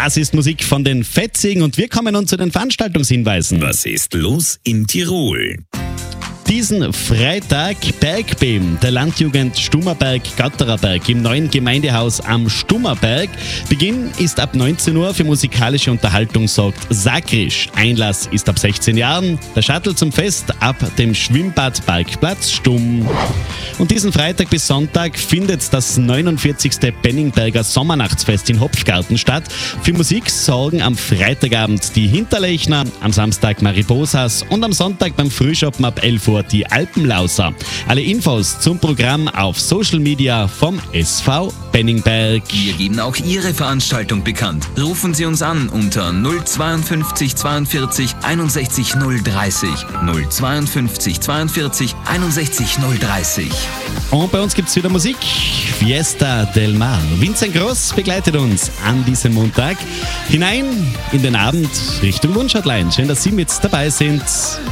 Das ist Musik von den Fetzigen und wir kommen nun zu den Veranstaltungshinweisen. Was ist los in Tirol? Diesen Freitag Bergbeben der Landjugend Stummerberg-Gattererberg im neuen Gemeindehaus am Stummerberg. Beginn ist ab 19 Uhr, für musikalische Unterhaltung sorgt Sakrisch. Einlass ist ab 16 Jahren. Der Shuttle zum Fest ab dem Schwimmbadparkplatz Stumm. Und diesen Freitag bis Sonntag findet das 49. Benningberger Sommernachtsfest in Hopfgarten statt. Für Musik sorgen am Freitagabend die Hinterlechner, am Samstag Mariposas und am Sonntag beim Frühschoppen ab 11 Uhr die Alpenlauser. Alle Infos zum Programm auf Social Media vom SV Benningberg. Wir geben auch Ihre Veranstaltung bekannt. Rufen Sie uns an unter 052 42 61 030. 052 42 61 030. Und bei uns gibt es wieder Musik. Fiesta del Mar. Vincent Gross begleitet uns an diesem Montag hinein in den Abend Richtung Wunschhotline. Schön, dass Sie mit dabei sind.